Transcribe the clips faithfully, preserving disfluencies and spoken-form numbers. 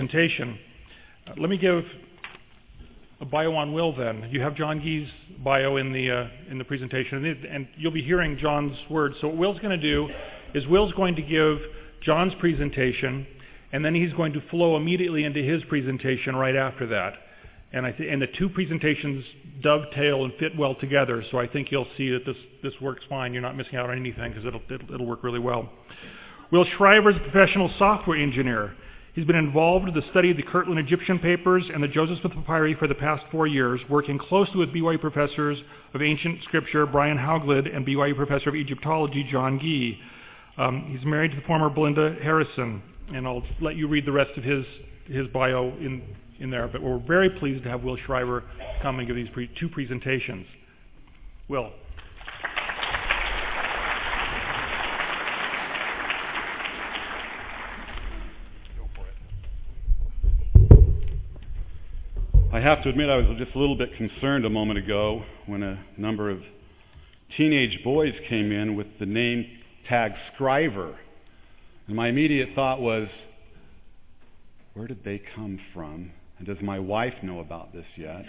presentation. Uh, let me give a bio on Will then. You have John Gee's bio in the uh, in the presentation, and, it, and you'll be hearing John's words. So what Will's going to do is Will's going to give John's presentation, and then he's going to flow immediately into his presentation right after that. And I th- and the two presentations dovetail and fit well together, so I think you'll see that this, this works fine. You're not missing out on anything because it'll, it'll, it'll work really well. Will Shriver is a professional software engineer. He's been involved with the study of the Kirtland Egyptian papers and the Joseph Smith Papyri for the past four years, working closely with B Y U professors of ancient scripture Brian Hauglid and B Y U professor of Egyptology John Gee. Um, he's married to the former Belinda Harrison, and I'll let you read the rest of his his bio in, in there. But we're very pleased to have Will Shriver come and give these pre- two presentations. Will. I have to admit I was just a little bit concerned a moment ago when a number of teenage boys came in with the name tag Scriver. And my immediate thought was, where did they come from? And does my wife know about this yet?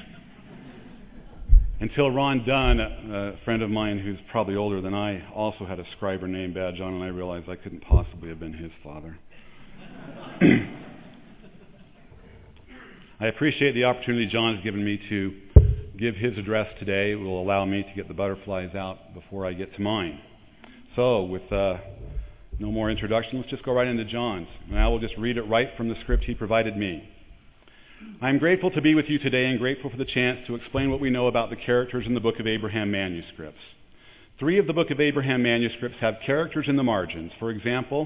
Until Ron Dunn, a friend of mine who's probably older than I, also had a Scriver name badge on, and I realized I couldn't possibly have been his father. I appreciate the opportunity John has given me to give his address today. It will allow me to get the butterflies out before I get to mine. So, with uh, no more introduction, let's just go right into John's. And I will just read it right from the script he provided me. I am grateful to be with you today and grateful for the chance to explain what we know about the characters in the Book of Abraham manuscripts. Three of the Book of Abraham manuscripts have characters in the margins. For example,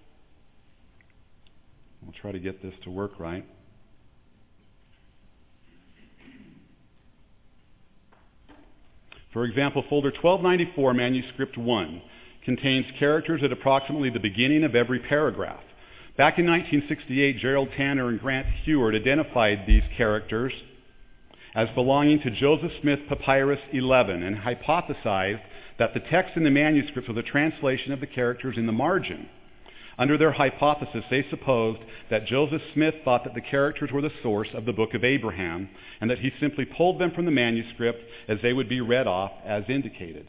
I'll try to get this to work right. For example, folder twelve ninety-four, manuscript one, contains characters at approximately the beginning of every paragraph. Back in nineteen sixty-eight, Gerald Tanner and Grant Heward identified these characters as belonging to Joseph Smith Papyrus eleven and hypothesized that the text in the manuscripts was a translation of the characters in the margin. Under their hypothesis, they supposed that Joseph Smith thought that the characters were the source of the Book of Abraham, and that he simply pulled them from the manuscript as they would be read off as indicated.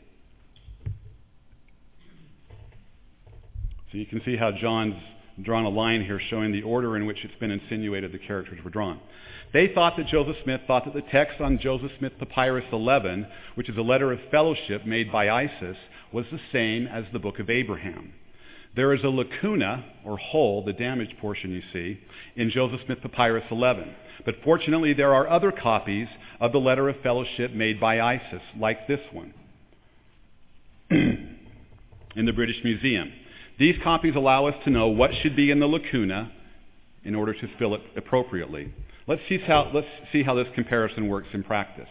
So you can see how John's drawn a line here showing the order in which it's been insinuated the characters were drawn. They thought that Joseph Smith thought that the text on Joseph Smith Papyrus eleven, which is a letter of fellowship made by Isis, was the same as the Book of Abraham. There is a lacuna, or hole, the damaged portion you see, in Joseph Smith Papyrus eleven. But fortunately, there are other copies of the letter of fellowship made by Isis, like this one, in the British Museum. These copies allow us to know what should be in the lacuna in order to fill it appropriately. Let's see how, let's see how this comparison works in practice.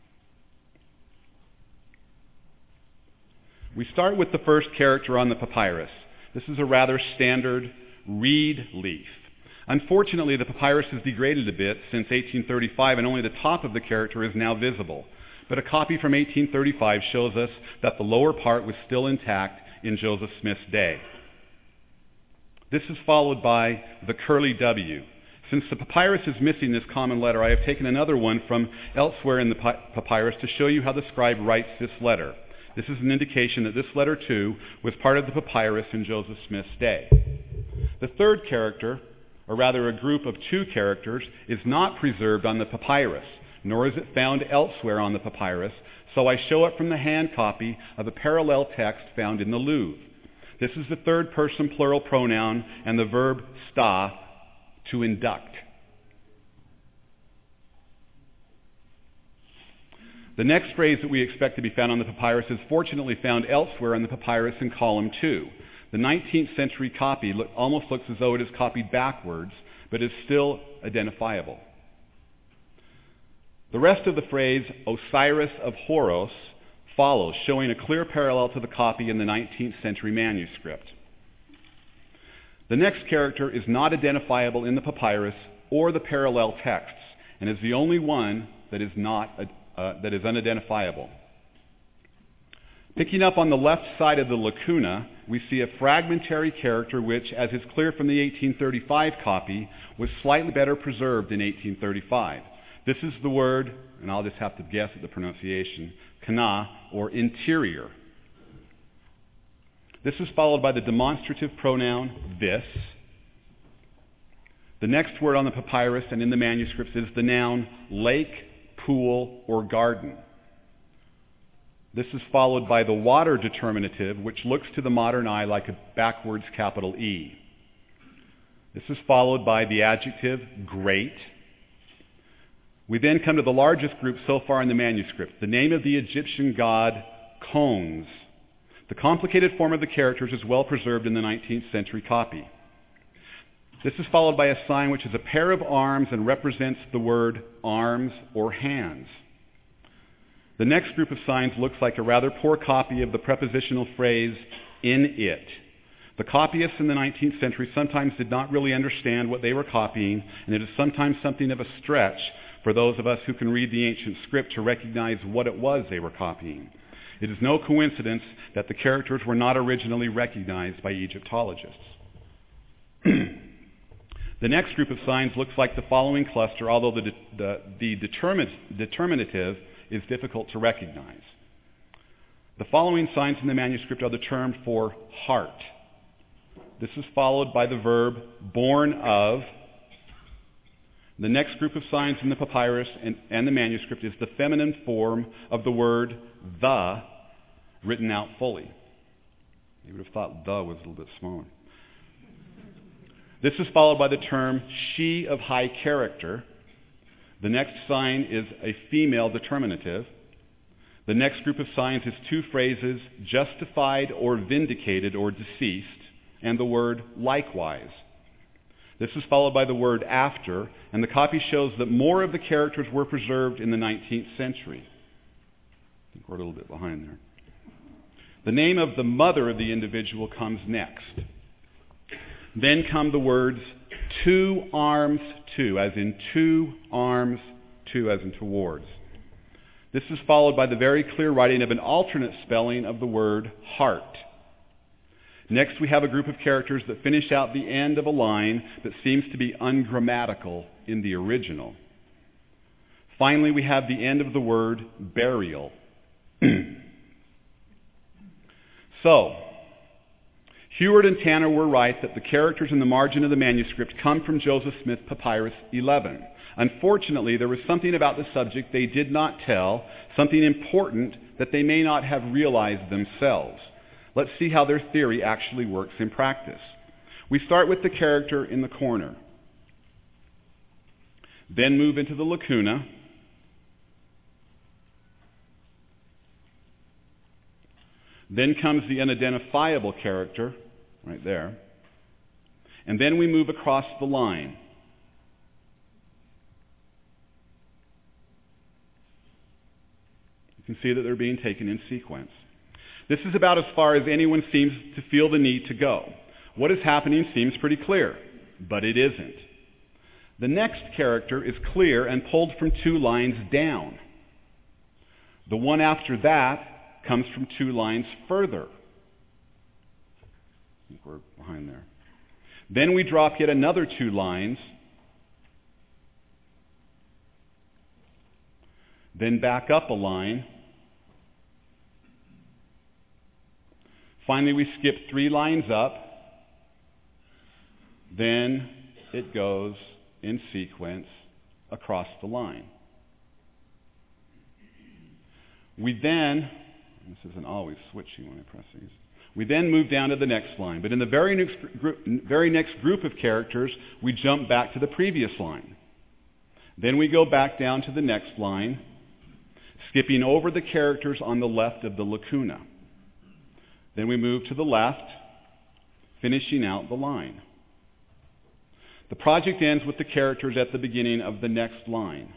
We start with the first character on the papyrus. This is a rather standard reed leaf. Unfortunately, the papyrus has degraded a bit since eighteen thirty-five, and only the top of the character is now visible. But a copy from eighteen thirty-five shows us that the lower part was still intact in Joseph Smith's day. This is followed by the curly W. Since the papyrus is missing this common letter, I have taken another one from elsewhere in the papyrus to show you how the scribe writes this letter. This is an indication that this letter, too, was part of the papyrus in Joseph Smith's day. The third character, or rather a group of two characters, is not preserved on the papyrus, nor is it found elsewhere on the papyrus, so I show it from the hand copy of a parallel text found in the Louvre. This is the third person plural pronoun and the verb sta, to induct. The next phrase that we expect to be found on the papyrus is fortunately found elsewhere on the papyrus in column two. The nineteenth century copy look, almost looks as though it is copied backwards, but is still identifiable. The rest of the phrase, Osiris of Horus, follows, showing a clear parallel to the copy in the nineteenth century manuscript. The next character is not identifiable in the papyrus or the parallel texts, and is the only one that is not uh, that is unidentifiable. Picking up on the left side of the lacuna, we see a fragmentary character which, as is clear from the eighteen thirty-five copy, was slightly better preserved in eighteen thirty-five. This is the word, and I'll just have to guess at the pronunciation, kana, or interior. This is followed by the demonstrative pronoun this. The next word on the papyrus and in the manuscripts is the noun lake, pool, or garden. This is followed by the water determinative, which looks to the modern eye like a backwards capital E. This is followed by the adjective great. We then come to the largest group so far in the manuscript, the name of the Egyptian god Khons. The complicated form of the characters is well preserved in the nineteenth century copy. This is followed by a sign which is a pair of arms and represents the word arms or hands. The next group of signs looks like a rather poor copy of the prepositional phrase in it. The copyists in the nineteenth century sometimes did not really understand what they were copying, and it is sometimes something of a stretch for those of us who can read the ancient script to recognize what it was they were copying. It is no coincidence that the characters were not originally recognized by Egyptologists. The next group of signs looks like the following cluster, although the, de- the, the determin- determinative is difficult to recognize. The following signs in the manuscript are the term for heart. This is followed by the verb born of. The next group of signs in the papyrus and, and the manuscript is the feminine form of the word the, written out fully. You would have thought the was a little bit smaller. This is followed by the term she of high character. The next sign is a female determinative. The next group of signs is two phrases, justified or vindicated or deceased, and the word likewise. This is followed by the word after, and the copy shows that more of the characters were preserved in the nineteenth century. I think we're a little bit behind there. The name of the mother of the individual comes next. Then come the words two arms to, as in two arms to, as in towards. This is followed by the very clear writing of an alternate spelling of the word heart. Next we have a group of characters that finish out the end of a line that seems to be ungrammatical in the original. Finally, we have the end of the word burial. So, Heward and Tanner were right that the characters in the margin of the manuscript come from Joseph Smith Papyrus eleven. Unfortunately, there was something about the subject they did not tell, something important that they may not have realized themselves. Let's see how their theory actually works in practice. We start with the character in the corner, then move into the lacuna, then comes the unidentifiable character, right there, and then we move across the line. You can see that they're being taken in sequence. This is about as far as anyone seems to feel the need to go. What is happening seems pretty clear, but it isn't. The next character is clear and pulled from two lines down. The one after that comes from two lines further. I think we're behind there. Then we drop yet another two lines, then back up a line. Finally, we skip three lines up. Then it goes in sequence across the line. We then, this isn't always switching when I press these, we then move down to the next line. But in the very next, group, very next group of characters, we jump back to the previous line. Then we go back down to the next line, skipping over the characters on the left of the lacuna. Then we move to the left, finishing out the line. The project ends with the characters at the beginning of the next line.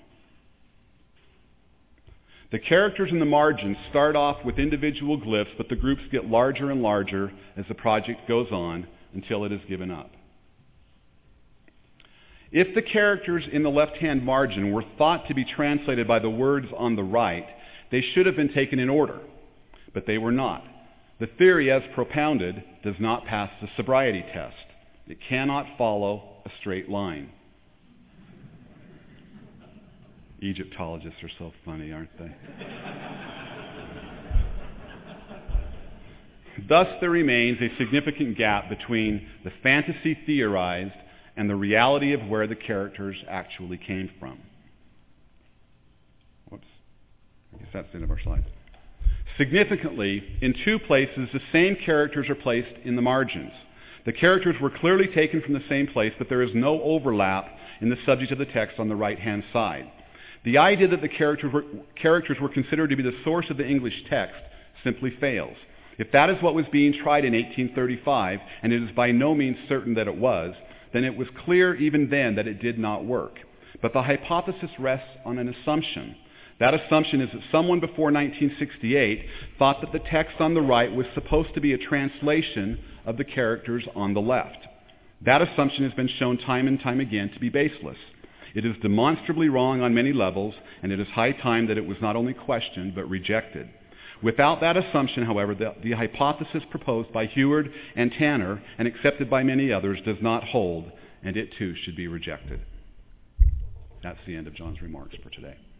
The characters in the margins start off with individual glyphs, but the groups get larger and larger as the project goes on until it is given up. If the characters in the left-hand margin were thought to be translated by the words on the right, they should have been taken in order. but they were not. The theory as propounded does not pass the sobriety test. It cannot follow a straight line. Egyptologists are so funny, aren't they? Thus, there remains a significant gap between the fantasy theorized and the reality of where the characters actually came from. Whoops. I guess that's the end of our slides. Significantly, in two places, the same characters are placed in the margins. The characters were clearly taken from the same place, but there is no overlap in the subject of the text on the right-hand side. The idea that the characters were, characters were considered to be the source of the English text simply fails. If that is what was being tried in eighteen thirty-five, and it is by no means certain that it was, then it was clear even then that it did not work. But the hypothesis rests on an assumption. That assumption is that someone before nineteen sixty-eight thought that the text on the right was supposed to be a translation of the characters on the left. That assumption has been shown time and time again to be baseless. It is demonstrably wrong on many levels, and it is high time that it was not only questioned but rejected. Without that assumption, however, the, the hypothesis proposed by Heward and Tanner and accepted by many others does not hold, and it too should be rejected. That's the end of John's remarks for today.